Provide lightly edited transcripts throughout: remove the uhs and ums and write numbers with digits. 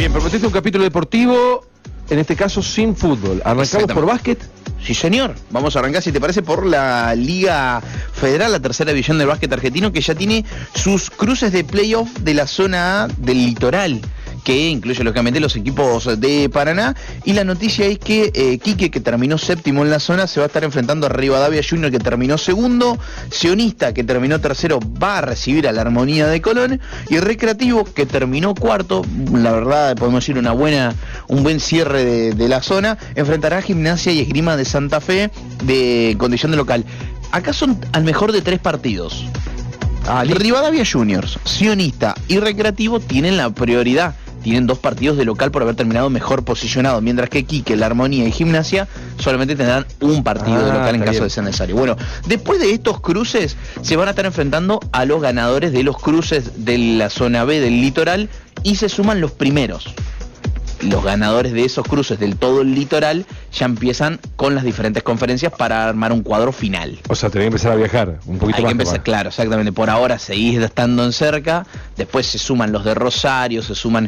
Bien, prometiste un capítulo deportivo, en este caso sin fútbol. ¿Arrancamos por básquet? Sí, señor. Vamos a arrancar, si te parece, por la Liga Federal, la tercera división del básquet argentino, que ya tiene sus cruces de playoff de la zona A del litoral, que incluye lógicamente los equipos de Paraná. Y la noticia es que Quique, que terminó séptimo en la zona, se va a estar enfrentando a Rivadavia Junior, que terminó segundo. Sionista, que terminó tercero, va a recibir a la Armonía de Colón. Y Recreativo, que terminó cuarto, la verdad podemos decir un buen cierre de la zona, enfrentará a Gimnasia y Esgrima de Santa Fe de condición de local. Acá son al mejor de 3 partidos. Rivadavia Juniors, Sionista y Recreativo tienen la prioridad. Tienen 2 partidos de local por haber terminado mejor posicionado, mientras que Quique, la Armonía y Gimnasia solamente tendrán un partido de local en caso de ser necesario. Bueno, después de estos cruces se van a estar enfrentando a los ganadores de los cruces de la zona B del litoral y se suman los primeros. Los ganadores de esos cruces del todo el litoral ya empiezan con las diferentes conferencias para armar un cuadro final. O sea, tenés que empezar a viajar un poquito más. Hay que empezar, claro, exactamente. Por ahora seguís estando en cerca, después se suman los de Rosario, se suman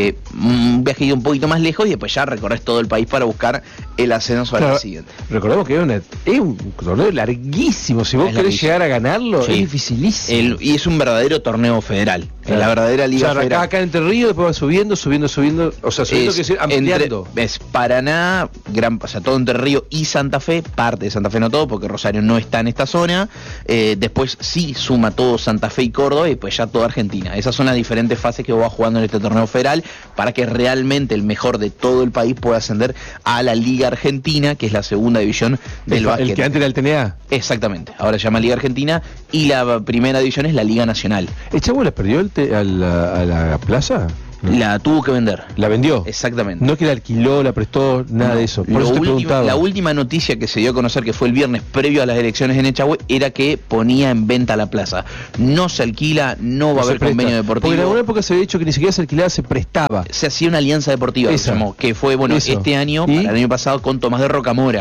un viaje un poquito más lejos y después ya recorres todo el país para buscar el ascenso a la siguiente. Recordemos que es un torneo larguísimo. Si vos querés llegar a ganarlo, sí, es dificilísimo. Y es un verdadero torneo federal. Claro. La verdadera liga federal. Acá en Entre Ríos, después va subiendo. O sea, subiendo que decir, ampliando. Es Paraná, o sea, todo Entre Ríos y Santa Fe, parte de Santa Fe no todo, porque Rosario no está en esta zona. Después sí suma todo Santa Fe y Córdoba y pues ya toda Argentina. Esas son las diferentes fases que va jugando en este torneo federal para que realmente el mejor de todo el país pueda ascender a la Liga Argentina, que es la segunda división del básquet. El que antes era el TNA. Exactamente, ahora se llama Liga Argentina y la primera división es la Liga Nacional. ¿El Chavo la perdió a la plaza? La tuvo que vender. ¿La vendió? Exactamente. No que la alquiló, la prestó, nada de eso. Por eso te preguntaba. La última noticia que se dio a conocer, que fue el viernes previo a las elecciones en Echagüe, era que ponía en venta la plaza. No se alquila, no va a haber convenio deportivo. Porque en alguna época se había dicho que ni siquiera se alquilaba, se prestaba. Se hacía una alianza deportiva, que fue, este año, para el año pasado, con Tomás de Rocamora.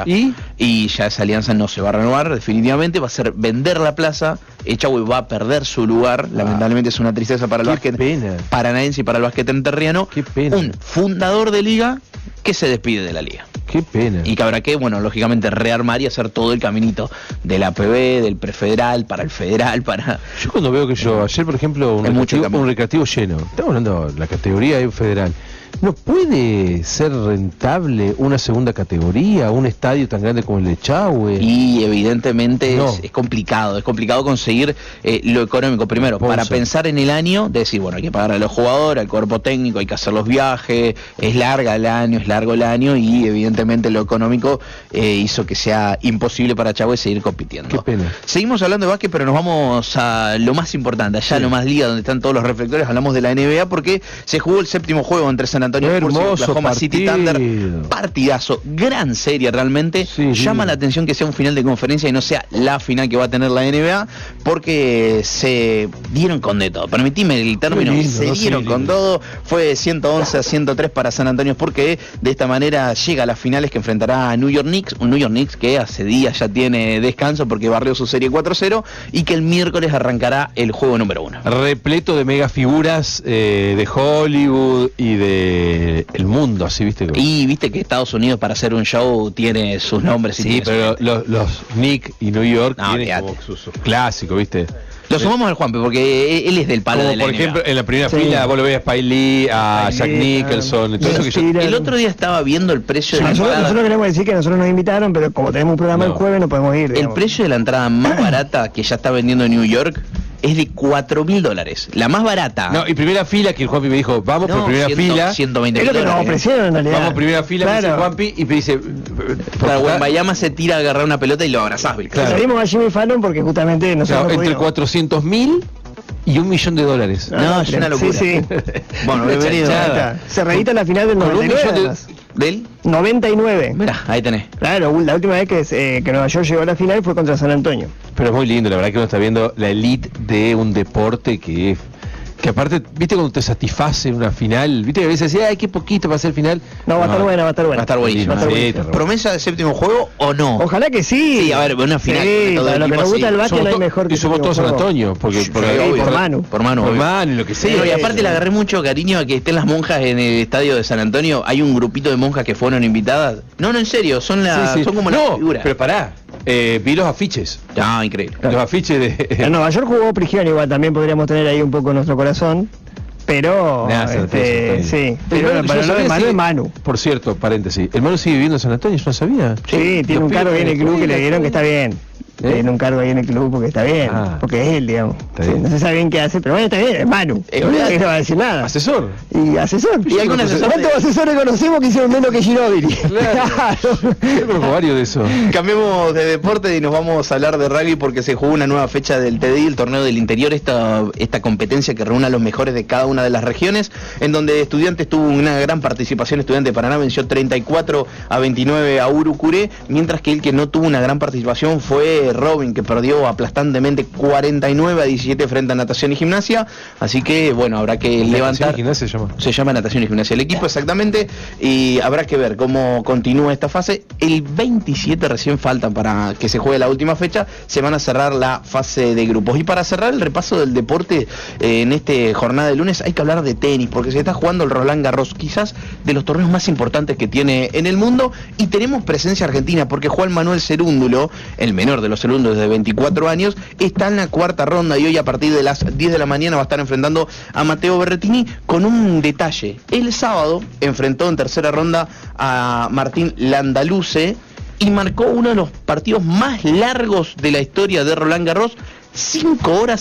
Y ya esa alianza no se va a renovar, definitivamente. Va a ser vender la plaza. Echagüe va a perder su lugar. Lamentablemente es una tristeza para el básquet paranaense y para el básquet enterriano. Qué pena. Un fundador de liga que se despide de la liga. Qué pena. Y que habrá que, lógicamente rearmar y hacer todo el caminito de la APB, del prefederal, para el federal, para... Yo cuando veo que ayer, por ejemplo, un recreativo lleno, estamos hablando de la categoría de federal, ¿no puede ser rentable una segunda categoría, un estadio tan grande como el de Echagüe? Y evidentemente es complicado conseguir lo económico. Primero, para pensar en el año, de decir, hay que pagar a los jugadores, al cuerpo técnico, hay que hacer los viajes, es largo el año y evidentemente lo económico hizo que sea imposible para Echagüe seguir compitiendo. Qué pena. Seguimos hablando de básquet, pero nos vamos a lo más importante, allá lo más liga, donde están todos los reflectores. Hablamos de la NBA porque se jugó el séptimo juego entre San Antonio Spurs y Oklahoma City Thunder. Partidazo, gran serie realmente. Llama la atención que sea un final de conferencia y no sea la final que va a tener la NBA, porque se dieron con de todo. Permitime el término, dieron con todo. Fue 111 a 103 para San Antonio Spurs, que de esta manera llega a las finales, que enfrentará a New York Knicks, un New York Knicks que hace días ya tiene descanso porque barrió su serie 4-0 y que el miércoles arrancará el juego número 1. Repleto de mega figuras de Hollywood y de el mundo, así, ¿viste? Y viste que Estados Unidos para hacer un show tiene sus nombres. Sí, pero los Knicks y New York tienen como sus clásicos, ¿viste? Lo sumamos al Juanpe porque él es del palo de la por NBA. Ejemplo, en la primera fila vos lo ves a Spike Lee, a Jack Nicholson, todo eso que el otro día estaba viendo el precio de la entrada. Nosotros queremos decir que nosotros nos invitaron, pero como tenemos un programa el jueves no podemos ir. El precio de la entrada más barata que ya está vendiendo en New York es de $4.000. La más barata. No, y primera fila, que el Juanpi me dijo, vamos por primera fila. 120 es lo que nos ofrecieron en realidad. Vamos primera fila, me dice Juanpi, y me dice... Claro, Wembayama se tira a agarrar una pelota y lo abrazás. Claro. Salimos a Jimmy Fallon porque justamente nosotros entre 400.000 y $1 millón. No, es una locura. Sí. Bueno, bienvenido. Se reedita la final del 99. ¿Del? 99. Mirá, ahí tenés. Claro, la última vez que Nueva York llegó a la final fue contra San Antonio. Pero es muy lindo, la verdad que uno está viendo la elite de un deporte que Que aparte, viste cuando te satisface una final, viste que a veces decís, ay, qué poquito va a ser final. No, va a estar buena, va a estar buena. Va a estar buenísima. ¿Promesa de séptimo juego o no? Ojalá que sí. Sí, a ver, una final. Sí, para lo que nos gusta el básquet no hay mejor que y somos todos San Antonio, porque por Manu. Por Manu, y lo que sea. Sí, y aparte le agarré mucho cariño a que estén las monjas en el estadio de San Antonio. Hay un grupito de monjas que fueron invitadas. No, en serio, son como las figuras. Pero pará, vi los afiches. Ah, increíble. Los afiches de... En Nueva York jugó Prigioni, igual también podríamos tener ahí un poco nuestro corazón. Pero, sí, pero lo de Manu es Manu. Por cierto, paréntesis, ¿el Manu sigue viviendo en San Antonio? Yo no sabía. Sí, tiene un cargo ahí en el club que le dieron que está bien. Tiene un cargo ahí en el club porque está bien, porque es él, digamos. Sí, no se sabe bien qué hace, pero bueno, está bien, es Manu. No va a decir nada. Asesor. Y asesor. ¿Y algún asesor? ¿Cuántos asesores conocemos que hicieron menos que Ginóbili? Claro. Yo conozco varios de eso. Cambiemos de deporte y nos vamos a hablar de rugby porque se jugó una nueva fecha del TDI, el torneo del interior, esta competencia que reúne a los mejores de cada una de las regiones, en donde Estudiantes tuvo una gran participación. Estudiantes de Paraná venció 34-29 a Urucuré, mientras que el que no tuvo una gran participación fue Robin, que perdió aplastantemente 49-17 frente a Natación y Gimnasia. Así que bueno, habrá que levantar. ¿Natación y Gimnasia se llama Natación y Gimnasia el equipo, exactamente, y habrá que ver cómo continúa esta fase. El 27 recién faltan para que se juegue la última fecha, se van a cerrar la fase de grupos. Y para cerrar el repaso del deporte en esta jornada de lunes, hay que hablar de tenis, porque se está jugando el Roland Garros, quizás de los torneos más importantes que tiene en el mundo, y tenemos presencia argentina, porque Juan Manuel Cerúndulo, el menor de los Cerúndulos de 24 años, está en la cuarta ronda, y hoy a partir de las 10 de la mañana va a estar enfrentando a Matteo Berrettini, con un detalle. El sábado enfrentó en tercera ronda a Martín Landaluce y marcó uno de los partidos más largos de la historia de Roland Garros. 5 horas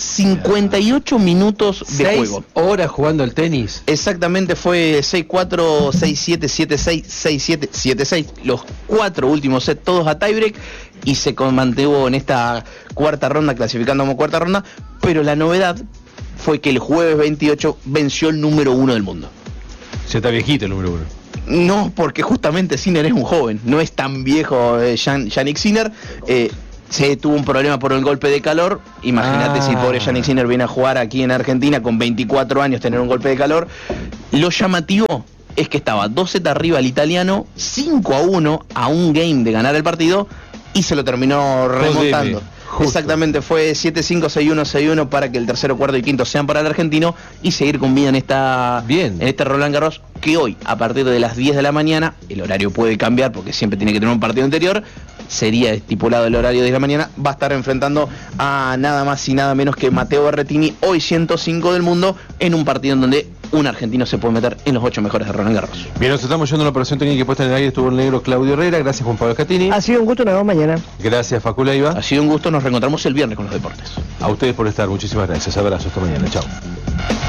58 minutos de juego. 6 horas jugando al tenis. Exactamente, fue 6-4, 6-7, 7-6, 6-7, 7-6. Los 4 últimos sets todos a tiebreak y se mantuvo en esta cuarta ronda, clasificando como cuarta ronda. Pero la novedad fue que el jueves 28 venció el número 1 del mundo. Se está viejito el número 1. No, porque justamente Sinner es un joven, no es tan viejo Jannik Sinner. Se tuvo un problema por el golpe de calor. Imagínate si pobre Jannik Sinner viene a jugar aquí en Argentina con 24 años, tener un golpe de calor. Lo llamativo es que estaba 2 sets arriba el italiano, 5-1 a un game de ganar el partido, y se lo terminó remontando. Exactamente, fue 7-5, 6-1, 6-1 para que el tercero, cuarto y quinto sean para el argentino y seguir con vida en este Roland Garros, que hoy, a partir de las 10 de la mañana, el horario puede cambiar porque siempre tiene que tener un partido anterior, sería estipulado el horario de la mañana, va a estar enfrentando a nada más y nada menos que Matteo Berrettini, hoy 105 del mundo, en un partido en donde un argentino se puede meter en los 8 mejores de Roland Garros. Bien, nos estamos yendo a una operación técnica puesta en el aire, estuvo el negro Claudio Herrera, gracias Juan Pablo Scatini. Ha sido un gusto, nos vemos mañana. Gracias Facu Leiva. Ha sido un gusto, nos reencontramos el viernes con los deportes. A ustedes por estar, muchísimas gracias, abrazo, hasta mañana, chao.